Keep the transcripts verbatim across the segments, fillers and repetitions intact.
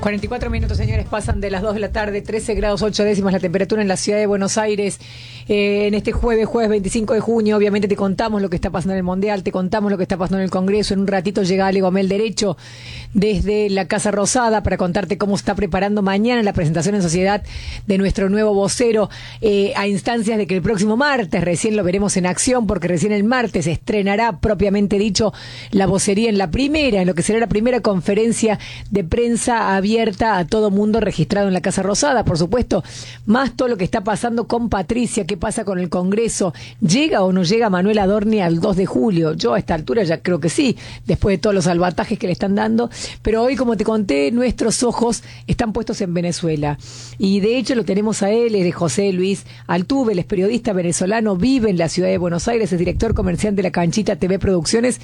cuarenta y cuatro minutos, señores, pasan de las dos de la tarde, trece grados ocho décimas la temperatura en la ciudad de Buenos Aires. Eh, en este jueves, jueves veinticinco de junio, obviamente te contamos lo que está pasando en el Mundial, te contamos lo que está pasando en el Congreso. En un ratito llega Ale Gomel Derecho desde la Casa Rosada para contarte cómo está preparando mañana la presentación en sociedad de nuestro nuevo vocero, eh, a instancias de que el próximo martes, recién lo veremos en acción, porque recién el martes estrenará propiamente dicho la vocería en la primera, en lo que será la primera conferencia de prensa abierta a todo mundo registrado en la Casa Rosada, por supuesto, más todo lo que está pasando con Patricia, qué pasa con el Congreso, llega o no llega Manuel Adorni al dos de julio, yo a esta altura ya creo que sí, después de todos los salvatajes que le están dando, pero hoy, como te conté, nuestros ojos están puestos en Venezuela, y de hecho lo tenemos a él, es de José Luis Altuve, él es periodista venezolano, vive en la ciudad de Buenos Aires, es director comercial de la Canchita T V Producciones,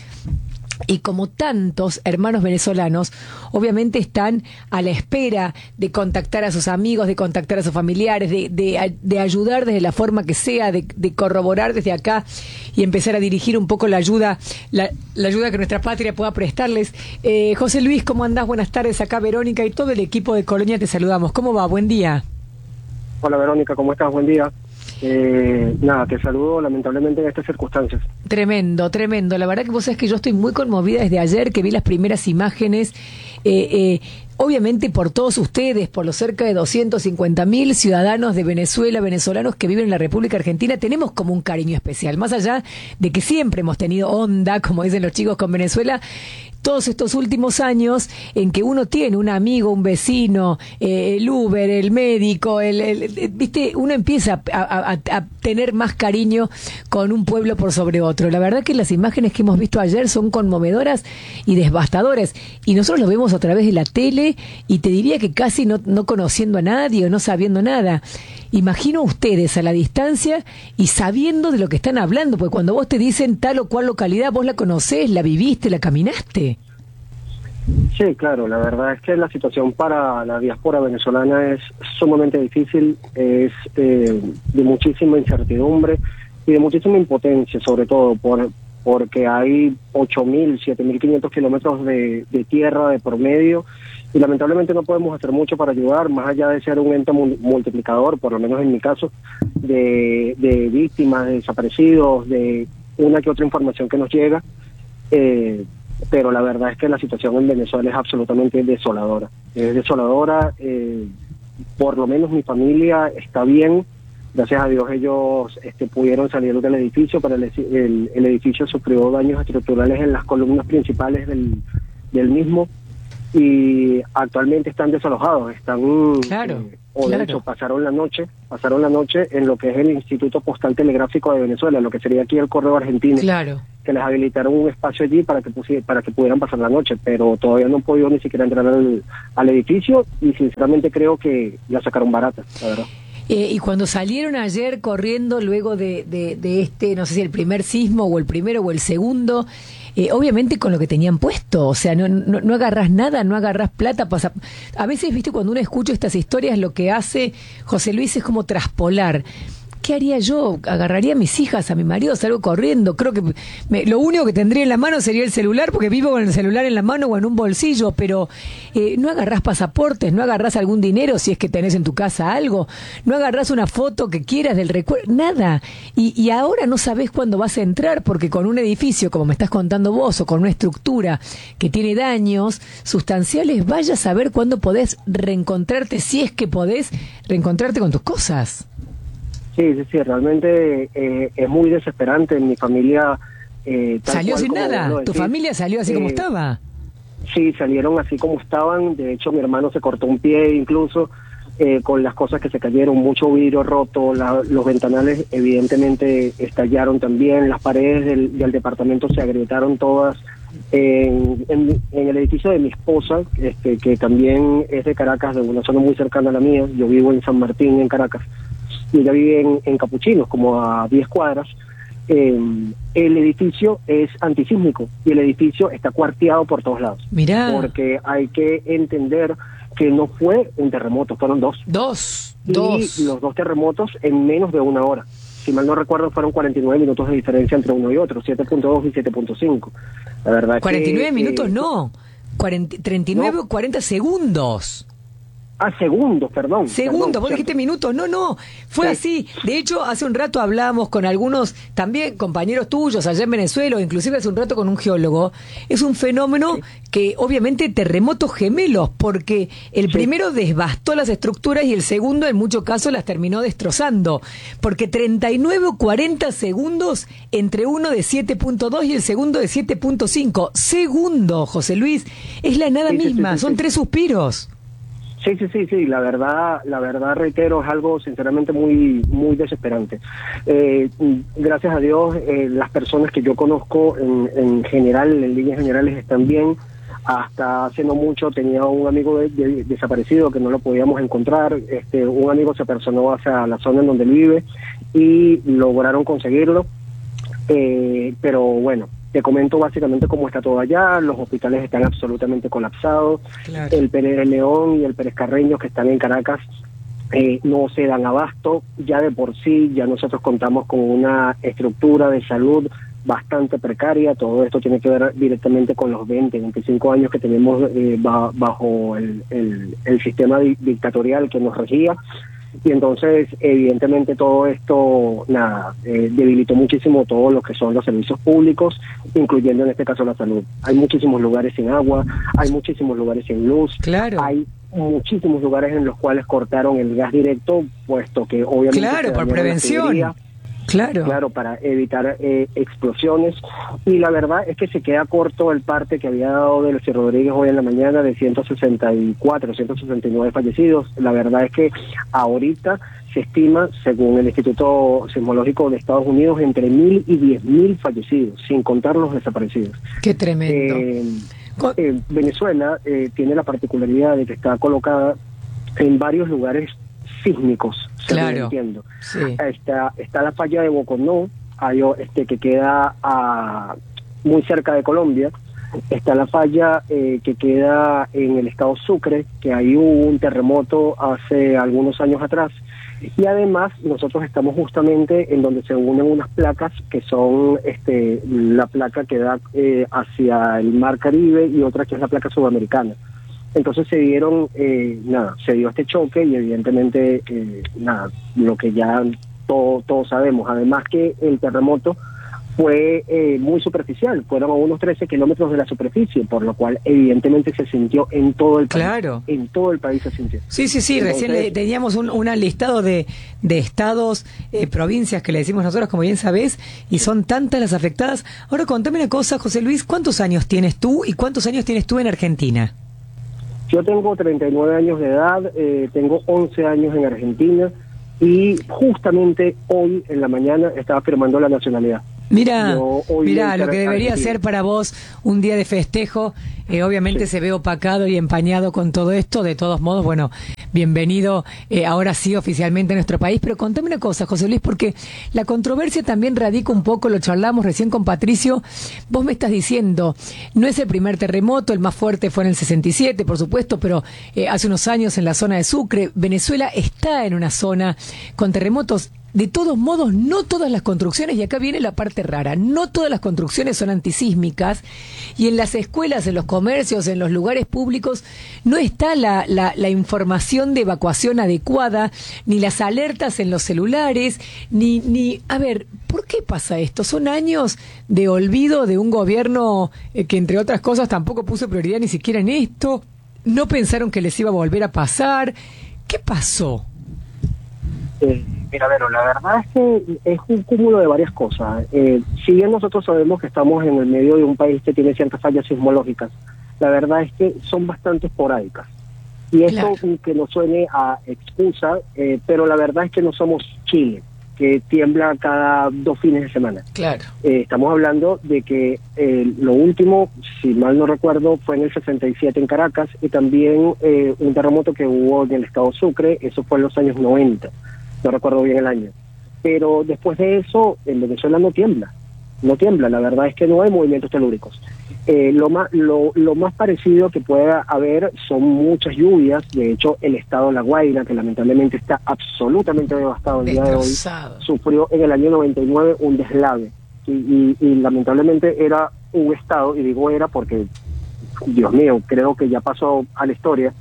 y como tantos hermanos venezolanos, obviamente están a la espera de contactar a sus amigos, de contactar a sus familiares, de, de, de ayudar desde la forma que sea, de, de corroborar desde acá y empezar a dirigir un poco la ayuda, la, la ayuda que nuestra patria pueda prestarles. Eh, José Luis, ¿cómo andás? Buenas tardes, acá Verónica y todo el equipo de Colonia te saludamos. ¿Cómo va? Buen día. Hola Verónica, ¿cómo estás? Buen día. Eh, nada, te saludo lamentablemente en estas circunstancias. Tremendo, tremendo. La verdad que vos sabés que yo estoy muy conmovida desde ayer que vi las primeras imágenes, eh, eh, obviamente por todos ustedes, por los cerca de doscientos cincuenta mil ciudadanos de Venezuela, venezolanos que viven en la República Argentina, tenemos como un cariño especial, más allá de que siempre hemos tenido onda, como dicen los chicos, con Venezuela. Todos estos últimos años en que uno tiene un amigo, un vecino, eh, el Uber, el médico, el, el, el viste, uno empieza a, a, a tener más cariño con un pueblo por sobre otro. La verdad que las imágenes que hemos visto ayer son conmovedoras y devastadoras, y nosotros lo vemos a través de la tele, y te diría que casi no, no conociendo a nadie o no sabiendo nada. Imagino ustedes a la distancia y sabiendo de lo que están hablando, porque cuando vos te dicen tal o cual localidad, vos la conocés, la viviste, la caminaste. Sí, claro, la verdad es que la situación para la diáspora venezolana es sumamente difícil, es eh, de muchísima incertidumbre y de muchísima impotencia, sobre todo por porque hay ocho mil, siete mil quinientos kilómetros de, de tierra de por medio, y lamentablemente no podemos hacer mucho para ayudar, más allá de ser un ente multiplicador, por lo menos en mi caso, de, de víctimas, de desaparecidos, de una que otra información que nos llega, eh, pero la verdad es que la situación en Venezuela es absolutamente desoladora. Es desoladora, eh, por lo menos mi familia está bien, gracias a Dios ellos este, pudieron salir del edificio, pero el, el, el edificio sufrió daños estructurales en las columnas principales del, del mismo, y actualmente están desalojados, están claro, eh, o de claro. hecho pasaron la noche, pasaron la noche en lo que es el Instituto Postal Telegráfico de Venezuela, lo que sería aquí el Correo Argentino, Claro. que les habilitaron un espacio allí para que pusi- para que pudieran pasar la noche, pero todavía no han podido ni siquiera entrar al, al edificio, y sinceramente creo que la sacaron barata, la verdad. Eh, y cuando salieron ayer corriendo luego de, de, de este, no sé si el primer sismo o el primero o el segundo, eh, obviamente con lo que tenían puesto, o sea, no, no, no agarrás nada, no agarrás plata, pasa. A veces, viste, cuando uno escucha estas historias, lo que hace José Luis es como traspolar. ¿Qué haría yo? Agarraría a mis hijas, a mi marido, salgo corriendo. Creo que me, lo único que tendría en la mano sería el celular, porque vivo con el celular en la mano o en un bolsillo, pero eh, no agarrás pasaportes, no agarrás algún dinero si es que tenés en tu casa algo, no agarrás una foto que quieras del recuerdo, nada. Y, y ahora no sabés cuándo vas a entrar, porque con un edificio, como me estás contando vos, o con una estructura que tiene daños sustanciales, vaya a saber cuándo podés reencontrarte, si es que podés reencontrarte con tus cosas. Sí, sí, sí, realmente eh, es muy desesperante. En mi familia... Eh, tal ¿Salió cual sin como nada? vos lo ¿Tu decís, familia salió así eh, como estaba? Sí, salieron así como estaban. De hecho, mi hermano se cortó un pie incluso eh, con las cosas que se cayeron, mucho vidrio roto, la, los ventanales evidentemente estallaron también, las paredes del, del departamento se agrietaron todas. En, en, en el edificio de mi esposa, este, que también es de Caracas, de una zona muy cercana a la mía, yo vivo en San Martín, en Caracas, y ella vive en, en Capuchinos, como a diez cuadras. Eh, el edificio es antisísmico y el edificio está cuarteado por todos lados. Mirá. Porque hay que entender que no fue un terremoto, fueron dos. Dos, y dos. los dos terremotos en menos de una hora. Si mal no recuerdo, fueron cuarenta y nueve minutos de diferencia entre uno y otro, siete punto dos y siete punto cinco. La verdad cuarenta y nueve que, minutos eh, no. cuarenta, treinta y nueve o cuarenta segundos. Ah, segundos, perdón. Segundos, perdón, vos cierto. dijiste minutos. No, no, fue sí. así. De hecho, hace un rato hablamos con algunos, también compañeros tuyos allá en Venezuela, o inclusive hace un rato con un geólogo. Es un fenómeno sí. que, obviamente, terremotos gemelos, porque el sí. primero devastó las estructuras y el segundo, en muchos casos, las terminó destrozando. Porque treinta y nueve o cuarenta segundos entre uno de siete punto dos y el segundo de siete punto cinco. Segundos, José Luis. Es la nada sí, misma, sí, sí, son sí. tres suspiros. Sí, sí, sí, sí, la verdad, la verdad, reitero, es algo sinceramente muy muy desesperante. Eh, gracias a Dios, eh, las personas que yo conozco en, en general, en líneas generales, están bien. Hasta hace no mucho tenía un amigo de, de, desaparecido que no lo podíamos encontrar. Este, un amigo se personó hacia la zona en donde él vive y lograron conseguirlo. Eh, pero bueno, te comento básicamente cómo está todo allá. Los hospitales están absolutamente colapsados. Claro. El Pérez León y el Pérez Carreño, que están en Caracas, eh, no se dan abasto. Ya de por sí, ya nosotros contamos con una estructura de salud bastante precaria. Todo esto tiene que ver directamente con los veinte, veinticinco años que tenemos eh, ba- bajo el, el, el sistema di- dictatorial que nos regía. Y entonces, evidentemente, todo esto, nada, eh, debilitó muchísimo todo lo que son los servicios públicos, incluyendo en este caso la salud. Hay muchísimos lugares sin agua, hay muchísimos lugares sin luz, claro. hay muchísimos lugares en los cuales cortaron el gas directo, puesto que obviamente... Claro, por prevención. Claro. Claro, para evitar eh, explosiones. Y la verdad es que se queda corto el parte que había dado Delcy Rodríguez hoy en la mañana de ciento sesenta y cuatro, ciento sesenta y nueve fallecidos. La verdad es que ahorita se estima, según el Instituto Sismológico de Estados Unidos, entre mil y diez mil fallecidos, sin contar los desaparecidos. Qué tremendo. Eh, eh, Venezuela eh, tiene la particularidad de que está colocada en varios lugares sísmicos, claro, entiendo. Sí. Está, está la falla de Boconó, hay, este, que queda a, muy cerca de Colombia. Está la falla eh, que queda en el estado Sucre, que ahí hubo un terremoto hace algunos años atrás. Y además nosotros estamos justamente en donde se unen unas placas que son este la placa que da eh, hacia el mar Caribe y otra que es la placa sudamericana. Entonces se dieron, eh, nada, se dio este choque y evidentemente, eh, nada, lo que ya todo, todos sabemos. Además que el terremoto fue eh, muy superficial, fueron a unos trece kilómetros de la superficie, por lo cual evidentemente se sintió en todo el país. Claro. En todo el país se sintió. Sí, sí, sí, Entonces, recién le, teníamos un, un listado de, de estados, eh, provincias que le decimos nosotros, como bien sabés, y son tantas las afectadas. Ahora contame una cosa, José Luis, ¿cuántos años tienes tú y cuántos años tienes tú en Argentina? Yo tengo treinta y nueve años de edad, eh, tengo once años en Argentina y justamente hoy en la mañana estaba firmando la nacionalidad. Mira, mira, lo que debería ser para vos un día de festejo, eh, obviamente sí. Se ve opacado y empañado con todo esto. De todos modos, bueno, bienvenido eh, ahora sí oficialmente a nuestro país. Pero contame una cosa, José Luis, porque la controversia también radica un poco, lo charlamos recién con Patricio. Vos me estás diciendo, no es el primer terremoto, el más fuerte fue en el sesenta y siete, por supuesto, pero eh, hace unos años en la zona de Sucre. Venezuela está en una zona con terremotos. De todos modos, no todas las construcciones, y acá viene la parte rara, no todas las construcciones son antisísmicas, y en las escuelas, en los comercios, en los lugares públicos, no está la, la, la información de evacuación adecuada, ni las alertas en los celulares, ni, ni... A ver, ¿por qué pasa esto? Son años de olvido de un gobierno eh, que, entre otras cosas, tampoco puso prioridad ni siquiera en esto, no pensaron que les iba a volver a pasar. ¿Qué pasó? Eh, mira, Vero, la verdad es que es un cúmulo de varias cosas. Eh, si bien nosotros sabemos que estamos en el medio de un país que tiene ciertas fallas sismológicas, la verdad es que son bastante esporádicas. Y esto, claro, que no suene a excusa, eh, pero la verdad es que no somos Chile, que tiembla cada dos fines de semana. Claro. Eh, estamos hablando de que eh, lo último, si mal no recuerdo, fue en el sesenta y siete en Caracas, y también eh, un terremoto que hubo en el estado Sucre, eso fue en los años noventa. No recuerdo bien el año, pero después de eso en Venezuela no tiembla, no tiembla, la verdad es que no hay movimientos telúricos. Eh, lo más lo, lo más parecido que pueda haber son muchas lluvias. De hecho, el estado de La Guaira, que lamentablemente está absolutamente devastado el día de hoy, sufrió en el año noventa y nueve un deslave, y, y, y lamentablemente era un estado, y digo era porque Dios mío, creo que ya pasó a la historia,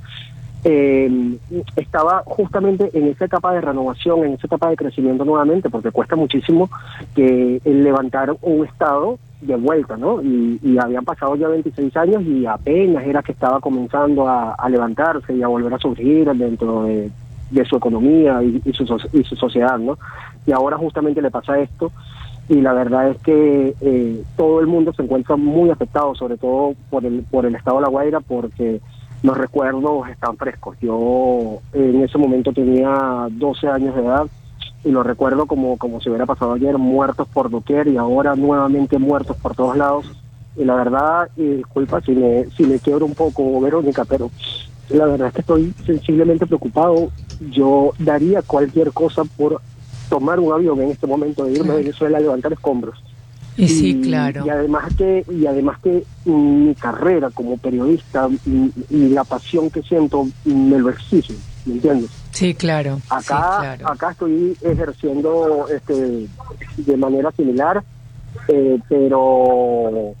eh, estaba justamente en esa etapa de renovación, en esa etapa de crecimiento nuevamente, porque cuesta muchísimo que el levantar un Estado de vuelta, ¿no? Y, y habían pasado ya veintiséis años y apenas era que estaba comenzando a, a levantarse y a volver a surgir dentro de, de su economía y, y, su, y su sociedad, ¿no? Y ahora justamente le pasa esto, y la verdad es que eh, todo el mundo se encuentra muy afectado, sobre todo por el, por el estado de La Guaira, porque los recuerdos están frescos. Yo en ese momento tenía doce años de edad y lo recuerdo como, como si hubiera pasado ayer, muertos por doquier y ahora nuevamente muertos por todos lados. Y la verdad, y disculpa si me, si me quiebro un poco, Verónica, pero la verdad es que estoy sensiblemente preocupado. Yo daría cualquier cosa por tomar un avión en este momento, de irme claro. a Venezuela a levantar escombros. Y sí, claro. Y además que y además que mi carrera como periodista y, y la pasión que siento me lo exige, ¿me entiendes? Sí, claro. Acá, sí, claro. acá estoy ejerciendo este de manera similar, eh, pero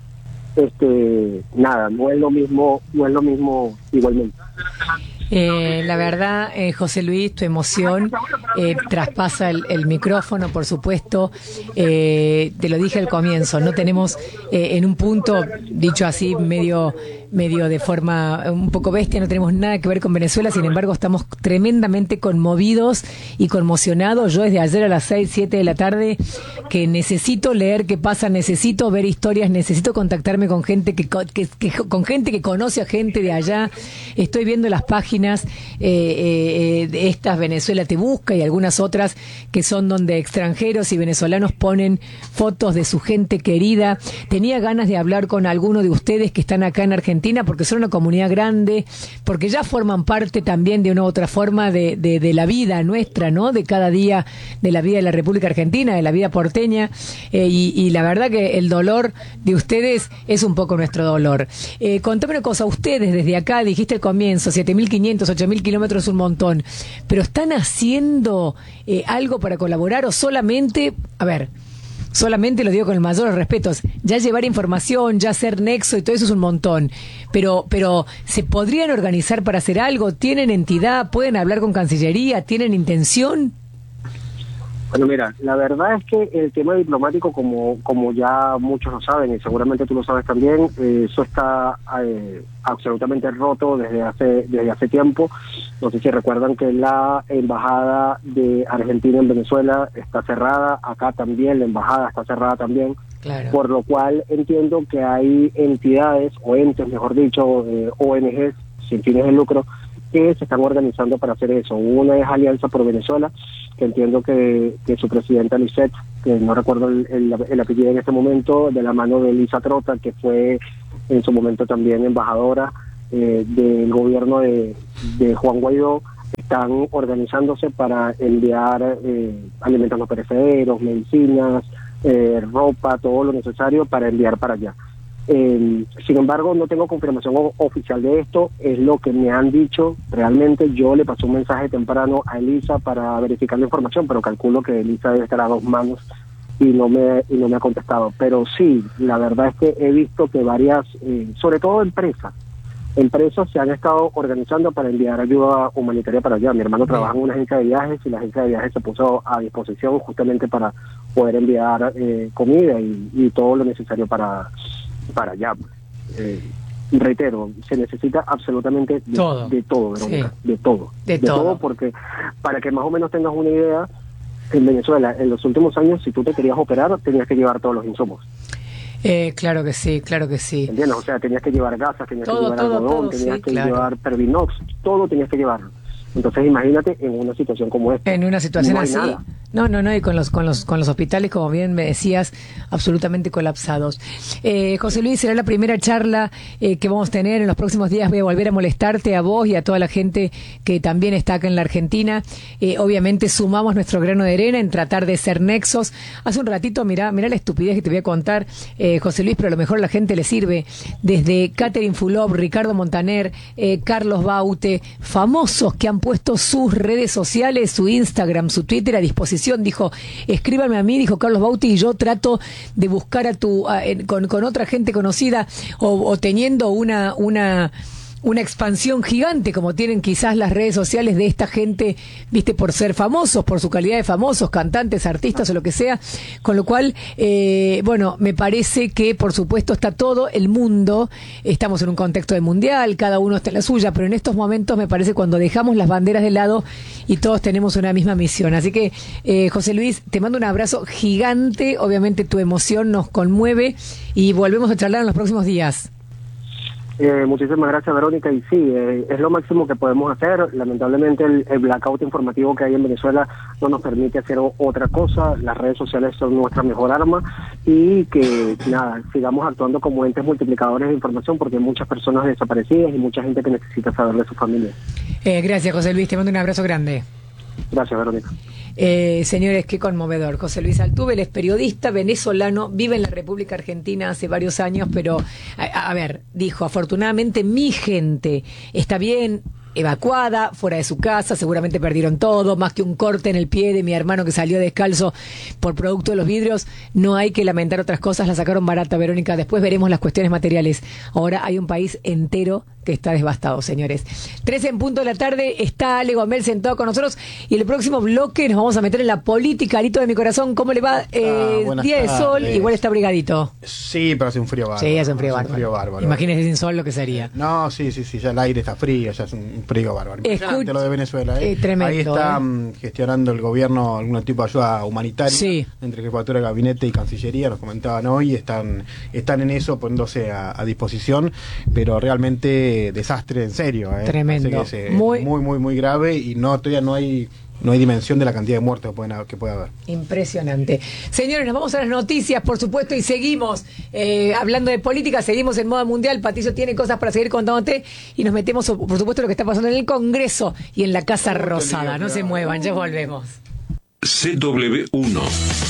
este nada, no es lo mismo, no es lo mismo igualmente. Eh, la verdad, eh, José Luis, tu emoción eh, traspasa el, el micrófono, por supuesto. Eh, te lo dije al comienzo, no tenemos eh, en un punto, dicho así, medio medio de forma un poco bestia, no tenemos nada que ver con Venezuela, sin embargo estamos tremendamente conmovidos y conmocionados. Yo desde ayer a las seis, siete de la tarde que necesito leer qué pasa, necesito ver historias, necesito contactarme con gente que, que, que con gente que conoce a gente de allá. Estoy viendo las páginas eh, eh, de estas, Venezuela Te Busca y algunas otras que son donde extranjeros y venezolanos ponen fotos de su gente querida. Tenía ganas de hablar con alguno de ustedes que están acá en Argentina, porque son una comunidad grande, porque ya forman parte también de una u otra forma de, de, de la vida nuestra, ¿no? De cada día, de la vida de la República Argentina, de la vida porteña, eh, y, y la verdad que el dolor de ustedes es un poco nuestro dolor. Eh, contame una cosa, ustedes desde acá, dijiste al comienzo, siete mil quinientos, ocho mil kilómetros, un montón, pero ¿están haciendo eh, algo para colaborar o solamente, a ver, solamente lo digo con el mayor de los respetos, ya llevar información, ya hacer nexo y todo eso es un montón, pero pero ¿se podrían organizar para hacer algo? ¿Tienen entidad? ¿Pueden hablar con Cancillería? ¿Tienen intención? Bueno, mira, la verdad es que el tema diplomático, como como ya muchos lo saben, y seguramente tú lo sabes también, eh, eso está eh, absolutamente roto desde hace desde hace tiempo. No sé si recuerdan que la embajada de Argentina en Venezuela está cerrada, acá también la embajada está cerrada también, claro. Por lo cual entiendo que hay entidades, o entes, mejor dicho, eh, O N Ges, sin fines de lucro, que se están organizando para hacer eso. Una es Alianza por Venezuela, que entiendo que, que su presidenta Lisette, que no recuerdo el, el, el apellido en este momento, de la mano de Elisa Trota, que fue en su momento también embajadora eh, del gobierno de, de Juan Guaidó, están organizándose para enviar eh, alimentos no perecederos, medicinas, eh, ropa, todo lo necesario para enviar para allá. Eh, sin embargo, no tengo confirmación o- oficial de esto, es lo que me han dicho. Realmente yo le pasé un mensaje temprano a Elisa para verificar la información, pero calculo que Elisa debe estar a dos manos y no me y no me ha contestado. Pero sí, la verdad es que he visto que varias, eh, sobre todo empresas, empresas se han estado organizando para enviar ayuda humanitaria para allá. Mi hermano Bien. trabaja en una agencia de viajes y la agencia de viajes se puso a disposición justamente para poder enviar eh, comida y, y todo lo necesario para para allá. Eh, reitero, se necesita absolutamente de todo, de todo, Verónica, sí. de todo, de, de todo. todo, porque para que más o menos tengas una idea, en Venezuela, en los últimos años, si tú te querías operar, tenías que llevar todos los insumos. Eh, claro que sí, claro que sí. ¿Entiendes? O sea, tenías que llevar gasas, tenías todo, que llevar todo, algodón, todo, tenías sí, que claro. llevar Pervinox, todo tenías que llevarlo. Entonces imagínate en una situación como esta. En una situación no así. Nada. No, no, no, y con los con los con los hospitales, como bien me decías, absolutamente colapsados. Eh, José Luis, será la primera charla eh, que vamos a tener en los próximos días. Voy a volver a molestarte a vos y a toda la gente que también está acá en la Argentina. Eh, obviamente sumamos nuestro grano de arena en tratar de ser nexos. Hace un ratito, mirá, mirá la estupidez que te voy a contar, eh, José Luis, pero a lo mejor a la gente le sirve. Desde Catherine Fulop, Ricardo Montaner, eh, Carlos Baute, famosos que han puesto sus redes sociales, su Instagram, su Twitter a disposición disposición, dijo, escríbanme a mí, dijo Carlos Bauti, y yo trato de buscar a tu, a, en, con, con otra gente conocida o, o teniendo una, una, una expansión gigante como tienen quizás las redes sociales de esta gente, viste, por ser famosos, por su calidad de famosos, cantantes, artistas o lo que sea, con lo cual, eh, bueno, me parece que por supuesto está todo el mundo, estamos en un contexto de mundial, cada uno está en la suya, pero en estos momentos me parece cuando dejamos las banderas de lado y todos tenemos una misma misión, así que eh, José Luis, te mando un abrazo gigante, obviamente tu emoción nos conmueve y volvemos a charlar en los próximos días. Eh, muchísimas gracias, Verónica, y sí, eh, es lo máximo que podemos hacer. Lamentablemente el, el blackout informativo que hay en Venezuela no nos permite hacer o, otra cosa. Las redes sociales son nuestra mejor arma y que nada, sigamos actuando como entes multiplicadores de información porque hay muchas personas desaparecidas y mucha gente que necesita saber de su familia. Eh, gracias, José Luis, te mando un abrazo grande. Gracias, Verónica. Eh, señores, qué conmovedor. José Luis Altuve, él es periodista venezolano, vive en la República Argentina hace varios años, pero, a, a ver, dijo, afortunadamente mi gente está bien evacuada, fuera de su casa, seguramente perdieron todo, más que un corte en el pie de mi hermano que salió descalzo por producto de los vidrios, no hay que lamentar otras cosas, la sacaron barata, Verónica, después veremos las cuestiones materiales. Ahora hay un país entero que está devastado, señores. trece en punto de la tarde, está Ale Gomel sentado con nosotros y el próximo bloque nos vamos a meter en la política, Alito de mi corazón, ¿cómo le va? Eh, ah, día de sol, tardes. Igual está abrigadito. Sí, pero hace un frío bárbaro. Sí, hace un frío hace bárbaro. Un frío bárbaro. Imagínese sin sol lo que sería. No, sí, sí, sí, ya el aire está frío, ya es un frío bárbaro. Escuch- Impresionante lo de Venezuela, ¿eh? Eh, tremendo, Ahí está ¿eh? mm, gestionando el gobierno algún tipo de ayuda humanitaria. Sí. Entre Jefatura de Gabinete y Cancillería, nos comentaban hoy, están están en eso, poniéndose a, a disposición, pero realmente desastre en serio, ¿eh? Tremendo. Así que es, eh, Muy- muy, muy, muy grave y no todavía no hay no hay dimensión de la cantidad de muertos que, pueden haber, que puede haber. Impresionante. Señores, nos vamos a las noticias, por supuesto, y seguimos eh, hablando de política, seguimos en moda mundial. Patricio tiene cosas para seguir contándote y nos metemos, por supuesto, en lo que está pasando en el Congreso y en la Casa Rosada. No se muevan, ya volvemos. C W uno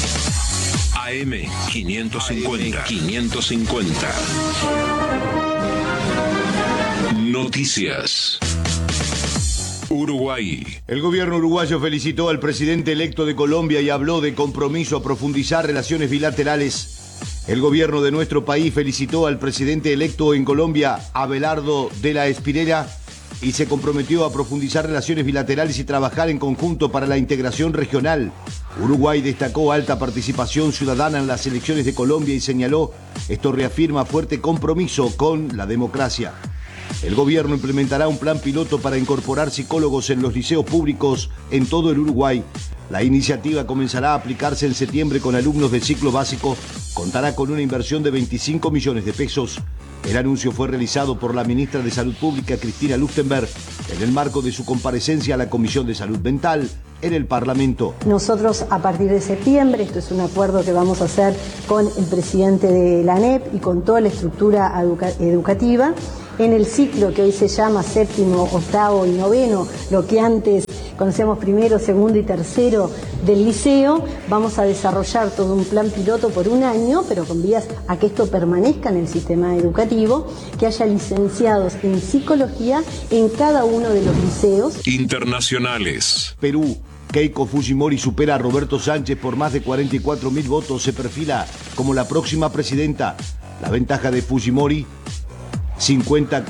A M quinientos cincuenta. quinientos cincuenta. Noticias. Uruguay. El gobierno uruguayo felicitó al presidente electo de Colombia y habló de compromiso a profundizar relaciones bilaterales. El gobierno de nuestro país felicitó al presidente electo en Colombia, Abelardo de la Espriella, y se comprometió a profundizar relaciones bilaterales y trabajar en conjunto para la integración regional. Uruguay destacó alta participación ciudadana en las elecciones de Colombia y señaló, esto reafirma fuerte compromiso con la democracia. El gobierno implementará un plan piloto para incorporar psicólogos en los liceos públicos en todo el Uruguay. La iniciativa comenzará a aplicarse en septiembre con alumnos del ciclo básico. Contará con una inversión de veinticinco millones de pesos. El anuncio fue realizado por la ministra de Salud Pública, Cristina Luftenberg, en el marco de su comparecencia a la Comisión de Salud Mental en el Parlamento. Nosotros a partir de septiembre, esto es un acuerdo que vamos a hacer con el presidente de la A N E P y con toda la estructura educa- educativa, en el ciclo que hoy se llama séptimo, octavo y noveno, lo que antes conocemos primero, segundo y tercero del liceo, vamos a desarrollar todo un plan piloto por un año, pero con vías a que esto permanezca en el sistema educativo, que haya licenciados en psicología en cada uno de los liceos. Internacionales. Perú. Keiko Fujimori supera a Roberto Sánchez por más de cuarenta y cuatro mil votos. Se perfila como la próxima presidenta. La ventaja de Fujimori, cincuenta